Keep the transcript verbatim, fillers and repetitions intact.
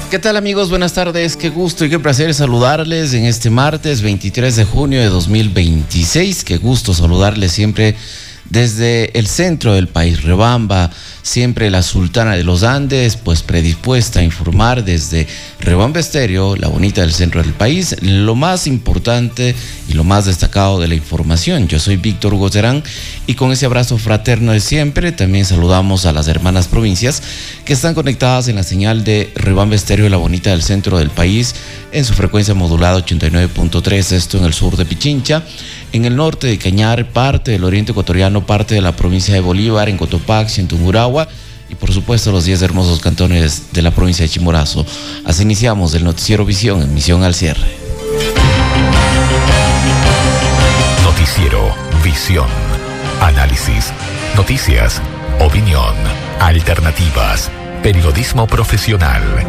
¿Qué tal, amigos? Buenas tardes, qué gusto y qué placer saludarles en este martes veintitrés de junio de dos mil veintiséis. Qué gusto saludarles siempre desde el centro del país, Riobamba, siempre la Sultana de los Andes, pues predispuesta a informar desde Riobamba Estéreo, la bonita del centro del país, lo más importante y lo más destacado de la información. Yo soy Víctor Hugo Terán y con ese abrazo fraterno de siempre también saludamos a las hermanas provincias que están conectadas en la señal de Riobamba Estéreo, la bonita del centro del país, en su frecuencia modulada ochenta y nueve punto tres, esto en el sur de Pichincha, en el norte de Cañar, parte del oriente ecuatoriano, parte de la provincia de Bolívar, en Cotopaxi, en Tungurahua y por supuesto los diez hermosos cantones de la provincia de Chimborazo. Así iniciamos el noticiero Visión, en Misión al Cierre. Noticiero Visión. Análisis, noticias, opinión, alternativas, periodismo profesional.